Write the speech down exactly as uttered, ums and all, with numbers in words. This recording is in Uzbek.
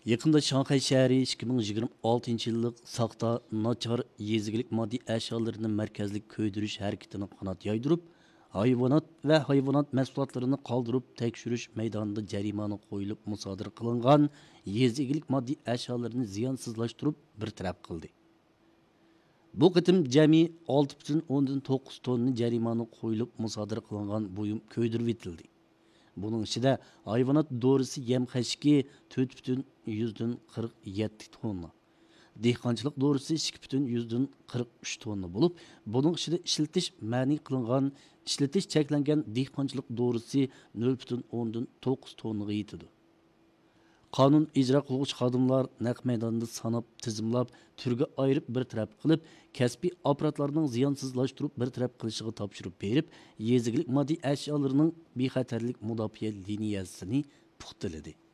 Yaqında Shanxay shahri ikki ming yigirma oltinchi yillik saqta nachar yezigilik moddiy ashyolarni markazlik ko'ydirish harakatini qanot yoydirib, hayvonot va hayvonot mahsulotlarini qoldirib tekshirish maydonida jarimani qo'yilib musodara qilingan yezigilik moddiy ashyolarni ziyonsizlashtirib bartaraf qildi. Bu qitim jami olti butun o'ndan to'qqiz tonna jarimani qo'yilib musodara qilingan buyum ko'ydirib etildi. Bunun içinde hayvanat doğrusu yem xəşki dört butun yüzden qirq yetti tonna. Dehqonchilik doğrusu ikki butun yüzden qirq uch tonna bulup, bunun içinde işletiş ma'ni qilingan, işletiş cheklangan dehqonchilik doğrusu nol butun o'ndan to'qqiz tonnaga yetadi. Qonun ijro qiluvchi xodimlar naq maydonda sanab, tizimlab, turga ayirib bir taraf qilib, kasbiy apparatlarning ziyonsizlashtirib bir taraf qilishiga topshirib berib, yezigilik moddiy ashyolarining bexatarlik mudofaa liniyasini puxtaladi.